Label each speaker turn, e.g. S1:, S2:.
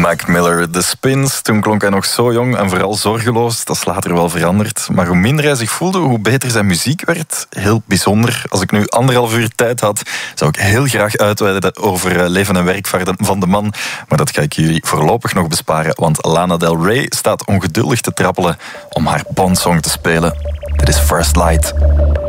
S1: Mac Miller, The Spins. Toen klonk hij nog zo jong en vooral zorgeloos. Dat is later wel veranderd. Maar hoe minder hij zich voelde, hoe beter zijn muziek werd. Heel bijzonder. Als ik nu 1,5 uur tijd had, zou ik heel graag uitweiden over leven en werk van de man. Maar dat ga ik jullie voorlopig nog besparen. Want Lana Del Rey staat ongeduldig te trappelen om haar Bond-song te spelen. Dit is First Light.